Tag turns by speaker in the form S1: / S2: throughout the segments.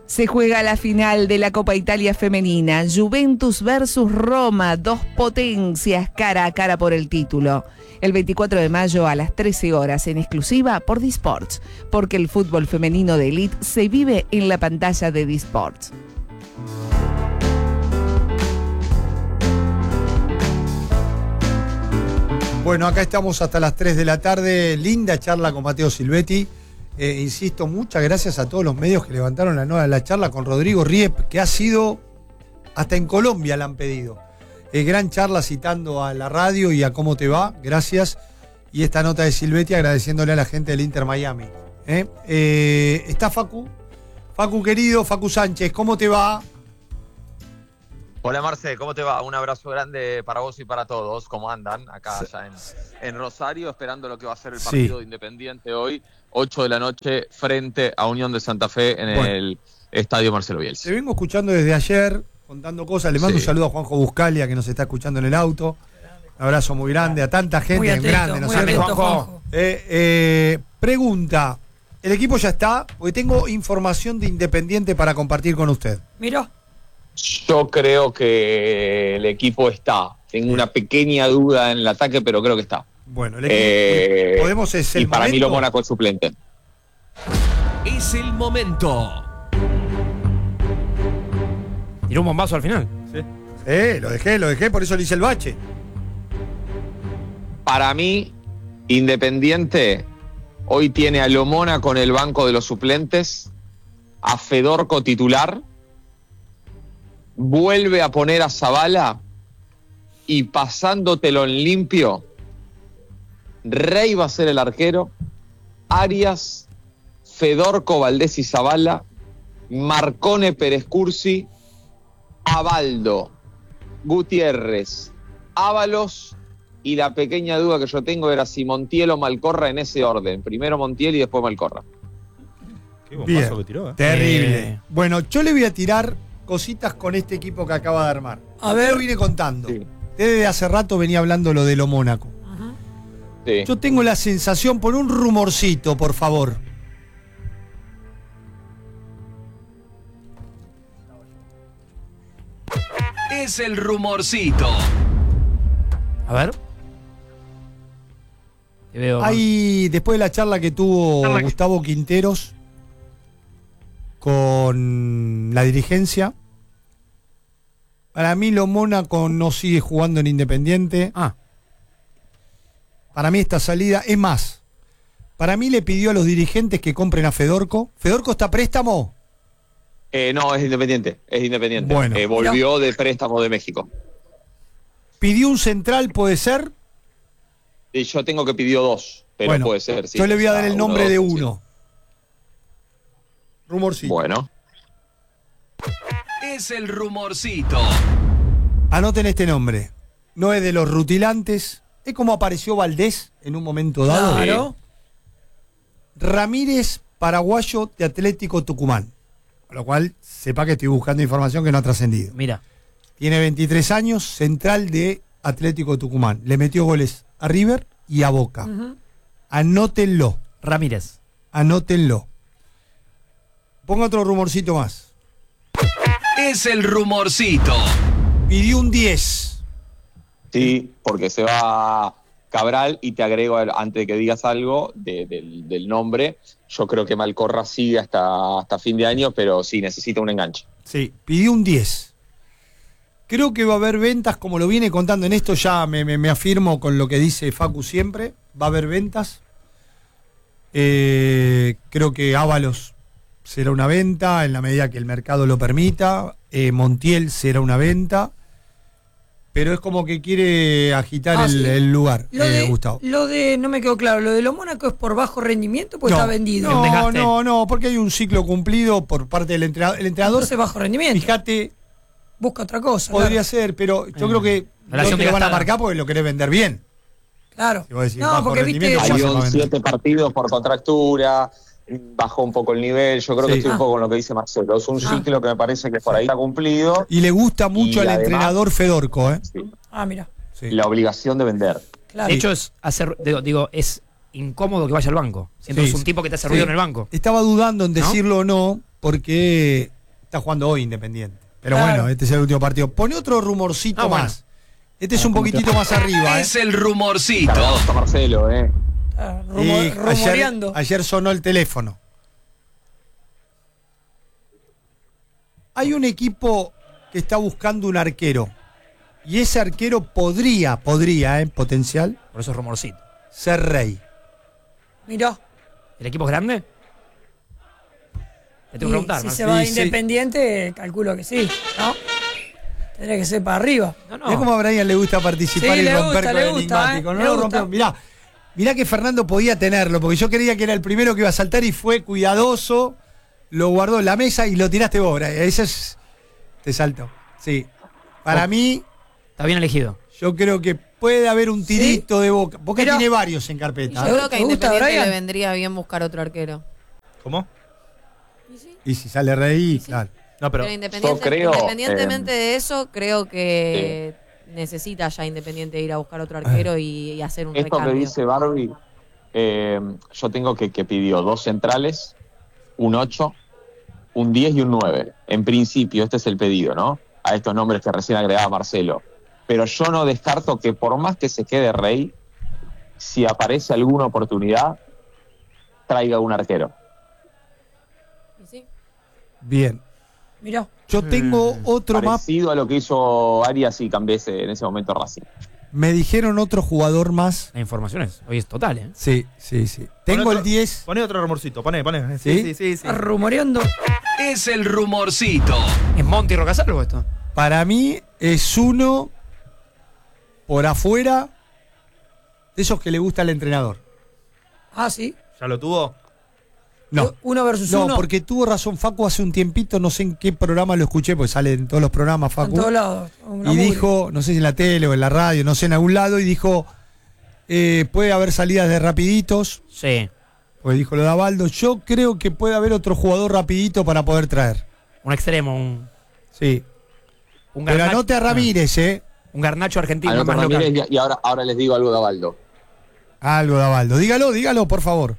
S1: Se juega la final de la Copa Italia Femenina, Juventus versus Roma, dos potencias cara a cara por el título. El 24 de mayo a las 13 horas en exclusiva por Disports, porque el fútbol femenino de élite se vive en la pantalla de Disports.
S2: Bueno, acá estamos hasta las 3 de la tarde, linda charla con Mateo Silvetti. Insisto, muchas gracias a todos los medios que levantaron la charla con Rodrigo Riep, que ha sido, hasta en Colombia la han pedido. Gran charla citando a la radio y a Cómo Te Va, gracias. Y esta nota de Silvetti agradeciéndole a la gente del Inter Miami. Está Facu querido, Facu Sánchez, ¿cómo te va?
S3: Hola Marce, ¿cómo te va? Un abrazo grande para vos y para todos. ¿Cómo andan? Acá ya en Rosario, esperando lo que va a ser el partido de Independiente hoy, 8 de la noche, frente a Unión de Santa Fe en el Estadio Marcelo Bielsa.
S2: Te vengo escuchando desde ayer, contando cosas. Le mando un saludo a Juanjo Buscalia, que nos está escuchando en el auto. Un abrazo muy grande a tanta gente, muy atento, grande, ¿no es cierto, Juanjo? Pregunta, ¿el equipo ya está? Porque tengo información de Independiente para compartir con usted.
S4: Mirá.
S3: Yo creo que el equipo está. Tengo una pequeña duda en el ataque, pero creo que está.
S2: Bueno, el equipo, podemos es el
S3: y para
S2: momento.
S3: mí lo Mónaco es suplente.
S5: Es el momento.
S6: Tiró un bombazo al final.
S2: Lo dejé, por eso le hice el bache.
S3: Para mí, Independiente hoy tiene a Lo Mónaco en el banco de los suplentes, a Fedorco titular, vuelve a poner a Zabala y pasándotelo en limpio, Rey va a ser el arquero, Arias, Fedorco, Valdés y Zabala, Marcone, Pérez Cursi, Abaldo, Gutiérrez, Ábalos, y la pequeña duda que yo tengo era si Montiel o Malcorra en ese orden. Primero Montiel y después Malcorra.
S6: Qué bombazo que tiró,
S2: Terrible. Bueno, yo le voy a tirar cositas con este equipo que acaba de armar.
S4: A ver.
S2: Lo vine contando. Sí. Desde hace rato venía hablando lo de Lo Mónaco. Sí. Yo tengo la sensación, por un rumorcito, por favor.
S5: Es el rumorcito.
S6: A ver.
S2: Ahí, después de la charla que tuvo Gustavo Quinteros con la dirigencia, para mí Lo Mónaco no sigue jugando en Independiente. Para mí esta salida, es más, para mí le pidió a los dirigentes que compren a Fedorco. ¿Fedorco está a préstamo?
S3: No, es Independiente.
S2: Bueno,
S3: volvió de préstamo de México.
S2: ¿Pidió un central, puede ser?
S3: Yo tengo que pidió dos, pero bueno, puede ser. Sí,
S2: yo le voy a dar el nombre de uno. Rumorcito.
S3: Bueno.
S5: Es el rumorcito.
S2: Anoten este nombre. No es de los rutilantes. Es como apareció Valdés en un momento dado.
S4: Claro.
S2: Ramírez, paraguayo de Atlético Tucumán. Con lo cual, sepa que estoy buscando información que no ha trascendido.
S6: Mira.
S2: Tiene 23 años, central de Atlético Tucumán. Le metió goles a River y a Boca. Anótenlo.
S6: Ramírez.
S2: Anótenlo. Ponga otro rumorcito más.
S5: Es el rumorcito.
S2: Pidió un 10.
S3: Sí, porque se va Cabral y te agrego, antes de que digas algo del nombre, yo creo que Malcorra sigue hasta fin de año, pero sí, necesita un enganche.
S2: Sí, pidió un 10. Creo que va a haber ventas, como lo viene contando en esto, ya me afirmo con lo que dice Facu siempre, va a haber ventas. Creo que Ábalos será una venta en la medida que el mercado lo permita, Montiel será una venta, pero es como que quiere agitar el lugar, Gustavo.
S4: No me quedó claro, ¿lo de Lo Mónaco es por bajo rendimiento pues está vendido?
S2: No, porque hay un ciclo cumplido por parte del entrenador. El entrenador
S4: entonces bajo rendimiento.
S2: Fíjate,
S4: busca otra cosa.
S2: Podría ser, pero yo creo que lo van a marcar porque lo querés vender bien.
S4: Claro.
S2: Si vos decís,
S4: no, porque viste.
S3: Hay 7 partidos por contractura, bajó un poco el nivel. Yo creo que estoy un poco con lo que dice Marcelo. Es un ciclo que me parece que por ahí está cumplido.
S2: Y le gusta mucho al entrenador Fedorco, ¿eh?
S3: Sí.
S4: Mira.
S3: Sí. La obligación de vender.
S6: Claro. De hecho, es es incómodo que vaya al banco. Siempre es un tipo que te hace ruido en el banco.
S2: Estaba dudando en decirlo o no, porque Está jugando hoy Independiente. Pero
S4: Claro.
S2: bueno, este es el último partido. Pone otro rumorcito
S6: Bueno.
S2: más. Este es un poquitito más arriba.
S5: Es el rumorcito.
S3: Cargado está Marcelo,
S4: Está
S2: Y
S4: rumoreando.
S2: ayer sonó el teléfono. Hay un equipo que está buscando un arquero. Y ese arquero podría, en potencial,
S6: Por eso es rumorcito.
S2: ser Rey.
S4: Mirá.
S6: ¿El equipo es grande? Te tengo que
S4: Y
S6: preguntar,
S4: si
S6: Marcelo.
S4: se va de
S2: Sí, sí.
S4: Independiente, calculo que sí, ¿no? Tendría que ser para arriba.
S6: No,
S2: Mirá cómo a Brian le gusta participar
S4: Sí,
S2: y
S4: le
S2: romper
S4: gusta,
S2: con
S4: le
S2: el
S4: gusta,
S2: enigmático.
S4: ¿eh?
S2: No
S4: Le
S2: lo
S4: gusta.
S2: rompió. Mirá que Fernando podía tenerlo, porque yo creía que era el primero que iba a saltar y fue cuidadoso, lo guardó en la mesa y lo tiraste vos, Brian. Ese es. Te saltó. Sí. Para mí,
S6: Está bien elegido.
S2: yo creo que puede haber un tirito de Boca. Boca
S4: Mirá.
S2: tiene varios en
S7: Y
S2: carpeta.
S7: yo creo que a
S4: ¿Te gusta,
S7: Independiente
S4: Brian?
S7: le vendría bien buscar otro arquero.
S8: ¿Cómo?
S2: Y si sale Rey, claro.
S8: No, pero
S7: Pero
S3: yo creo,
S7: independientemente de eso, creo que necesita ya Independiente ir a buscar otro arquero y hacer un
S3: esto que
S7: recambio.
S3: dice Barbie, yo tengo que pidió 2 centrales, un 8, un 10 y un 9. En principio, este es el pedido, ¿no? A estos nombres que recién agregaba Marcelo. Pero yo no descarto que por más que se quede Rey, si aparece alguna oportunidad, traiga un arquero.
S7: ¿Y sí?
S2: Bien.
S4: Mirá.
S2: Yo tengo otro más.
S3: Parecido a lo que hizo Arias y Cambese en ese momento Racing.
S2: Me dijeron otro jugador más.
S6: La información hoy es total, ¿eh?
S2: Sí. Tengo
S8: Poné
S2: el 10.
S8: Poné otro rumorcito, poné.
S2: ¿Sí?
S8: Sí.
S4: Está rumoreando.
S5: Es el rumorcito.
S6: ¿Es Monty Rocasalvo esto?
S2: Para mí es uno por afuera de esos que le gusta al entrenador.
S4: Ah, sí.
S8: ¿Ya lo tuvo?
S2: No.
S4: Uno versus
S2: No,
S4: uno.
S2: porque tuvo razón Facu hace un tiempito, no sé en qué programa lo escuché, porque sale en todos los programas
S4: En
S2: Facu.
S4: todos lados. Una
S2: Y
S4: mugre.
S2: dijo, no sé si en la tele o en la radio, no sé, en algún lado, y dijo, puede haber salidas de rapiditos,
S6: Sí.
S2: pues dijo lo de Abaldo. Yo creo que puede haber otro jugador rapidito para poder traer.
S6: Un extremo, un
S2: Sí. Pero
S6: Garnacho.
S2: anote a Ramírez,
S6: Un Garnacho argentino
S3: Anota
S6: más local.
S3: Ramírez y ahora les digo algo de Abaldo.
S2: Algo de Abaldo. Dígalo, por favor.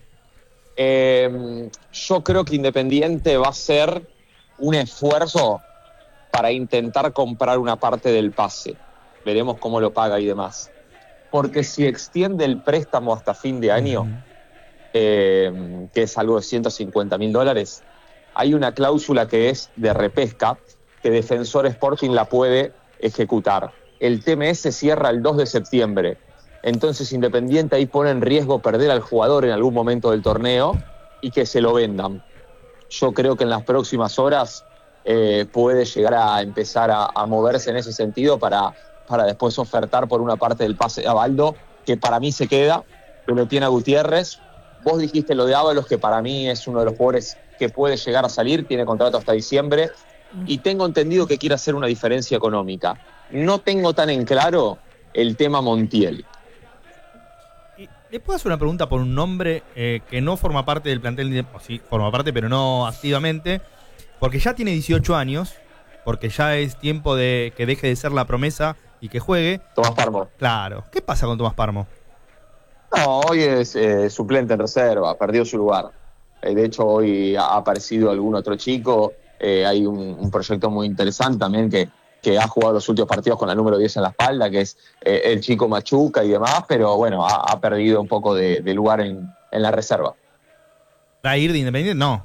S3: Yo creo que Independiente va a hacer un esfuerzo para intentar comprar una parte del pase. Veremos cómo lo paga y demás. Porque si extiende el préstamo hasta fin de año, que es algo de $150.000, hay una cláusula que es de repesca que Defensor Sporting la puede ejecutar. El TMS cierra el 2 de septiembre. Entonces Independiente ahí pone en riesgo perder al jugador en algún momento del torneo y que se lo vendan. Yo creo que en las próximas horas puede llegar a empezar a moverse en ese sentido para después ofertar por una parte del pase de Abaldo, que para mí se queda, que lo tiene a Gutiérrez. Vos dijiste lo de Ábalos, que para mí es uno de los jugadores que puede llegar a salir, tiene contrato hasta diciembre, y tengo entendido que quiere hacer una diferencia económica. No tengo tan en claro el tema Montiel.
S8: Y ¿le puedo hacer una pregunta por un nombre que no forma parte del plantel? O sí, forma parte, pero no activamente. Porque ya tiene 18 años, porque ya es tiempo de que deje de ser la promesa y que juegue.
S3: Tomás Parmo.
S8: Claro. ¿Qué pasa con Tomás Parmo?
S3: No, hoy es suplente en reserva, perdió su lugar. De hecho, hoy ha aparecido algún otro chico. Hay un proyecto muy interesante también que ha jugado los últimos partidos con la número 10 en la espalda, que es el chico Machuca y demás, pero bueno, ha perdido un poco de lugar en la reserva.
S8: ¿Va a ir de Independiente? No.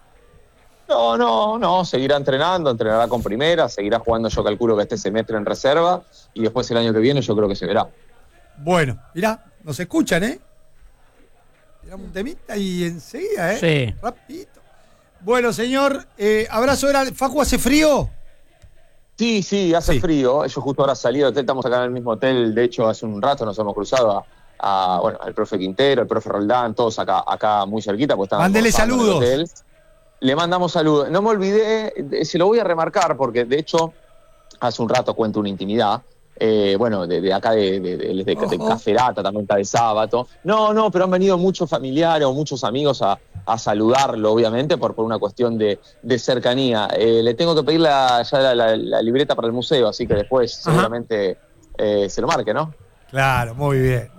S3: No, seguirá entrenando, entrenará con primera, seguirá jugando, yo calculo que este semestre en reserva, y después el año que viene yo creo que se verá.
S2: Bueno, mirá, nos escuchan, ¿eh? Tiramos un temita y enseguida, ¿eh?
S6: Sí.
S2: Rapidito. Bueno, señor, abrazo grande. ¿Facu, hace frío?
S3: Sí, hace
S2: Sí.
S3: frío. Yo justo ahora salí del hotel, estamos acá en el mismo hotel. De hecho, hace un rato nos hemos cruzado al profe Quintero, al profe Roldán, todos acá muy cerquita. Pues
S2: Mándele saludos.
S3: Le mandamos saludos. No me olvidé, se lo voy a remarcar porque de hecho hace un rato cuento una intimidad. De acá de Caferata, también está de Sábato. No, pero han venido muchos familiares o muchos amigos a saludarlo, obviamente, por una cuestión de cercanía. Le tengo que pedir la libreta para el museo, así que después seguramente se lo marque, ¿no?
S2: Claro, muy bien.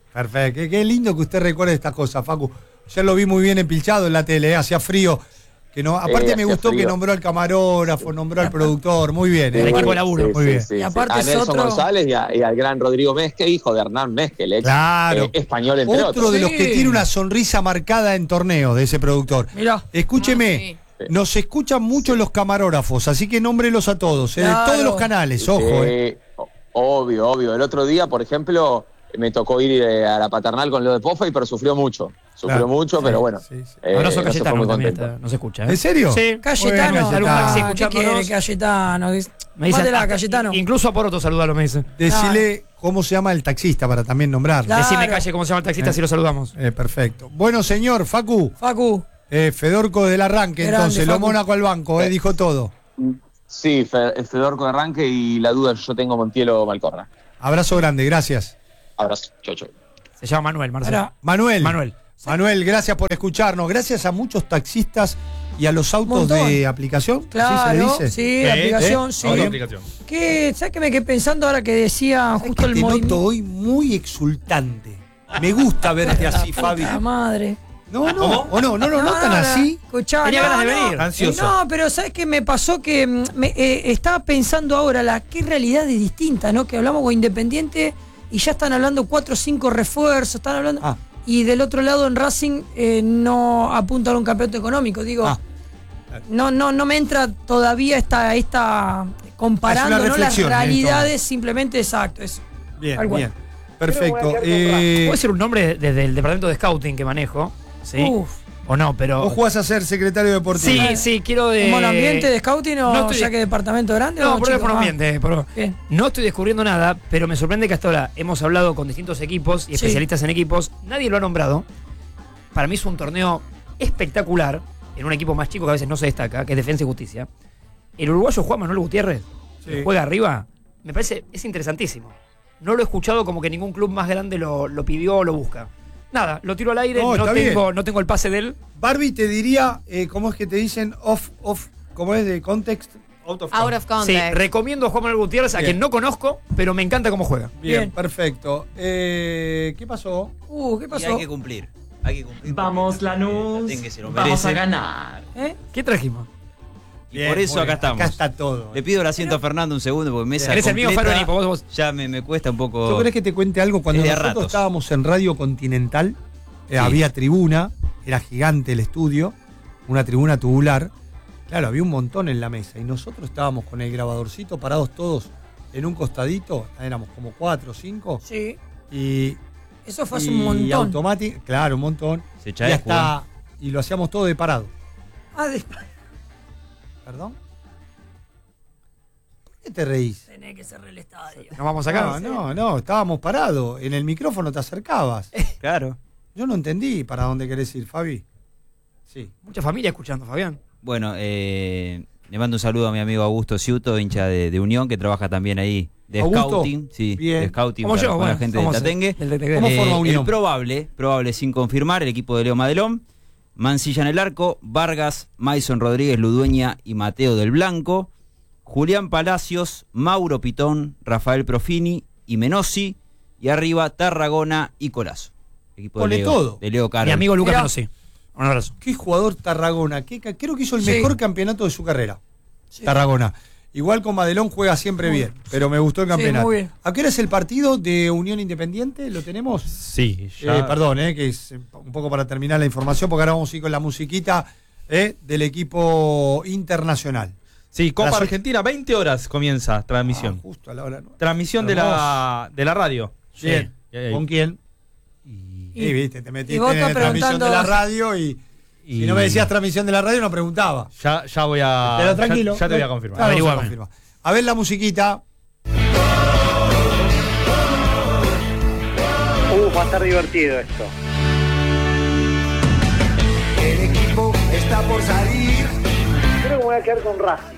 S2: Perfecto. Qué lindo que usted recuerde estas cosas, Facu. Ayer lo vi muy bien empilchado en la tele, hacía frío. Que no, aparte me
S3: hacía
S2: gustó
S3: frío.
S2: que nombró al camarógrafo, nombró al productor, muy bien.
S6: El equipo de laburo.
S2: Muy bien.
S4: Y aparte
S3: a
S4: es
S3: Nelson
S4: otro-
S3: González y al gran Rodrigo Mezque, hijo de Hernán Mezque, el ex
S2: Claro.
S3: español entre
S2: Otro
S3: otros.
S2: de los
S4: Sí.
S2: que tiene una sonrisa marcada en torneos de ese productor.
S4: Mirá.
S2: Escúcheme, nos escuchan mucho los camarógrafos, así que nómbrelos a todos, de
S4: Claro.
S2: todos los canales, ojo.
S3: Obvio. El otro día, por ejemplo, me tocó ir a la paternal con lo de Pofa, pero sufrió mucho.
S2: Claro,
S3: mucho,
S2: sí,
S3: pero bueno.
S2: sí, sí.
S6: Abrazo
S3: no se fue
S6: Cayetano
S3: muy
S6: también,
S3: contento.
S6: no se escucha.
S2: ¿En serio?
S6: Sí.
S4: Cayetano.
S2: Bueno,
S6: Algún taxi
S4: ¿Qué
S6: escuchándonos.
S4: quiere Cayetano?
S6: Me dicen,
S4: Mándela a
S6: hasta-
S4: Cayetano.
S6: Incluso a Poroto saludalo, me dicen.
S2: Decile cómo se llama el taxista para también nombrarlo.
S4: Claro.
S6: Decime, Calle, cómo se llama el taxista si lo saludamos.
S2: Perfecto. Bueno, señor, Facu,
S4: Facu.
S2: Fedorco del arranque,
S4: Grande,
S2: entonces, lo
S4: Facu.
S2: Mónaco al banco, dijo todo.
S3: Sí, Fedorco de arranque y la duda yo tengo Montielo Malcorra.
S2: Abrazo grande, gracias.
S3: Abrazo, chau.
S6: Se llama Manuel, Marcelo.
S4: Ahora,
S2: Manuel.
S6: Manuel.
S2: Gracias por escucharnos. Gracias a muchos taxistas y a los autos
S4: Montón.
S2: de aplicación. ¿Así
S4: claro,
S2: se dice?
S4: sí, la aplicación, sí.
S8: Otra aplicación.
S4: ¿Sabes qué me quedé pensando ahora que decía justo el
S2: Te noto
S4: movimiento?
S2: hoy muy exultante. Me gusta verte así, Fabi.
S4: La madre.
S2: No, no tan así.
S4: Escuchá,
S6: Tenía ganas de venir.
S8: Ansioso.
S4: No, pero ¿sabes qué me pasó? Que estaba pensando ahora qué realidad es distinta, ¿no? Que hablamos con Independiente y ya están hablando 4 o 5 refuerzos, están hablando...
S2: Ah.
S4: Y del otro lado en Racing no apuntan a un campeonato económico. Digo,
S2: Ah.
S4: no me entra todavía esta comparando,
S2: Es una
S4: ¿no? Las
S2: reflexión,
S4: realidades, simplemente exacto, eso.
S2: Bien,
S4: Tal cual.
S2: bien. Perfecto.
S6: Puede ser un nombre desde el departamento de scouting que manejo. ¿Sí?
S4: Uf.
S6: O no, pero.
S2: Vos jugás a ser secretario deportivo.
S6: Sí, quiero de.
S4: ¿Un monoambiente de scouting o
S6: no estoy-
S4: ya que departamento grande?
S6: No,
S4: o
S6: por el
S4: chico?
S6: monoambiente. Pero
S4: Bien.
S6: no estoy descubriendo nada, pero me sorprende que hasta ahora hemos hablado con distintos equipos y
S4: Sí.
S6: especialistas en equipos. Nadie lo ha nombrado. Para mí es un torneo espectacular en un equipo más chico que a veces no se destaca, que es Defensa y Justicia. El uruguayo Juan Manuel Gutiérrez, que juega arriba, me parece, es interesantísimo. No lo he escuchado como que ningún club más grande lo pidió o lo busca. Nada, lo tiro al aire,
S2: No, está
S6: no tengo el pase de él.
S2: Barbie te diría, ¿cómo es que te dicen off, ¿cómo es de context?
S8: Out of
S7: Out of
S6: Sí,
S7: context.
S6: recomiendo a Juan Manuel Gutiérrez, a
S2: Bien.
S6: quien no conozco, pero me encanta cómo juega.
S2: Bien,
S4: Bien.
S2: perfecto. ¿Qué pasó?
S4: ¿Qué
S9: Y
S4: pasó?
S9: hay que cumplir. Hay que cumplir.
S10: Vamos,
S9: porque
S10: Lanús.
S9: Tengue se lo
S10: Vamos
S9: merece.
S10: a ganar.
S6: ¿Qué trajimos?
S9: Y por eso
S2: muy
S9: acá
S2: bien.
S9: estamos.
S2: Acá está todo.
S9: Le pido el asiento a Fernando un segundo porque mesa
S6: Eres el mío,
S9: completa,
S6: Faroni, vos.
S9: Ya me cuesta un poco.
S2: ¿Tú crees que te cuente algo? Cuando
S9: Es de a
S2: nosotros
S9: ratos.
S2: estábamos en Radio Continental, había tribuna, era gigante el estudio, una tribuna tubular. Claro, había un montón en la mesa y nosotros estábamos con el grabadorcito parados todos en un costadito, éramos como 4 o 5
S4: Sí,
S2: y
S4: eso fue hace
S2: y
S4: un montón.
S2: automático, claro, un montón.
S9: Se
S2: Y
S9: echa de
S2: hasta y lo hacíamos todo de parado.
S4: De...
S2: ¿Perdón? ¿Por qué te reís?
S4: Tenés que cerrar el estadio.
S6: Nos vamos acá.
S2: No, estábamos parados. En el micrófono te acercabas.
S9: Claro.
S2: Yo no entendí para dónde querés ir, Fabi. Sí.
S6: Mucha familia escuchando, Fabián.
S9: Bueno, le mando un saludo a mi amigo Augusto Ciuto, hincha de Unión, que trabaja también ahí de
S2: ¿Augusto?
S9: scouting. Sí,
S2: Bien.
S9: de scouting
S6: Como
S9: para,
S6: yo,
S9: con
S6: bueno,
S9: la gente de
S6: somos
S9: Tatengue.
S6: el de Tatengue.
S2: ¿Cómo forma Unión?
S9: El probable sin confirmar, el equipo de Leo Madelón. Mancilla en el arco, Vargas, Maison Rodríguez, Ludueña y Mateo del Blanco. Julián Palacios, Mauro Pitón, Rafael Profini y Menossi. Y arriba Tarragona y Colazo. Equipo
S2: Pone
S9: de Leo,
S2: todo.
S9: de Leo Caro.
S6: Mi amigo Lucas
S4: Mirá.
S6: Menossi. Un abrazo.
S2: Qué jugador Tarragona. Creo que hizo el
S4: Sí.
S2: mejor campeonato de su carrera.
S4: Sí.
S2: Tarragona. Igual con Madelón juega siempre bien, pero me gustó el
S4: Sí,
S2: campeonato.
S4: muy bien.
S2: ¿A qué hora es el partido de Unión Independiente? ¿Lo tenemos?
S8: Sí,
S2: Perdón, que es un poco para terminar la información, porque ahora vamos a ir con la musiquita del equipo internacional.
S8: Sí, Copa
S2: Las ocho-
S8: Argentina, 20 horas comienza transmisión.
S2: Justo a la hora. ¿no?
S8: Transmisión de la radio.
S2: Bien.
S8: Sí.
S2: ¿Con quién?
S4: Y-
S2: viste, te metiste
S4: y vos
S2: en
S4: estás
S2: la transmisión de la
S4: preguntando-
S2: radio y si no me decías transmisión de la radio no preguntaba.
S8: Ya voy a.
S2: Pero tranquilo.
S8: Ya te voy a confirmar.
S2: Claro,
S6: Averiguame.
S2: vamos a confirmar. A ver la musiquita.
S11: Va a estar divertido esto.
S12: El equipo está por salir.
S11: Creo que me voy a quedar con Racing.